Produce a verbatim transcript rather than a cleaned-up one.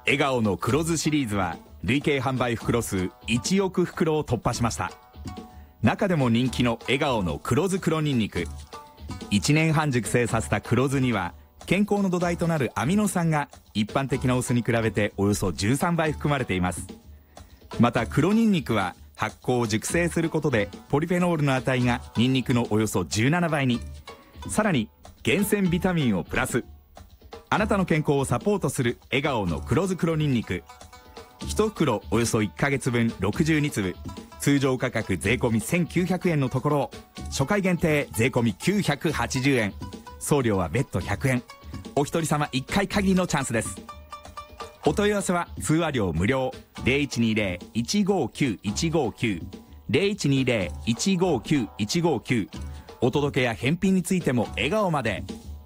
笑顔の黒酢シリーズは累計販売袋数いちおく袋を突破しました。中でも人気の笑顔の黒酢黒ニンニク、いちねんはん熟成させた黒酢には健康の土台となるアミノ酸が一般的なお酢に比べておよそじゅうさんばい含まれています。また黒ニンニクは発酵を熟成することでポリフェノールの値がニンニクのおよそじゅうななばいに、さらに厳選ビタミンをプラス。あなたの健康をサポートする笑顔の黒酢黒ニンニク、いち袋およそいっかげつぶんろくじゅうにつぶ、通常価格税込みせんきゅうひゃくえんのところを初回限定税込みきゅうひゃくはちじゅうえん、送料は別途ひゃくえん、お一人様いっかい限りのチャンスです。お問い合わせは通話料無料 ゼロいちにゼロ いちごきゅういちごきゅう ゼロいちにゼロ いちごきゅういちごきゅう、お届けや返品についても笑顔まで。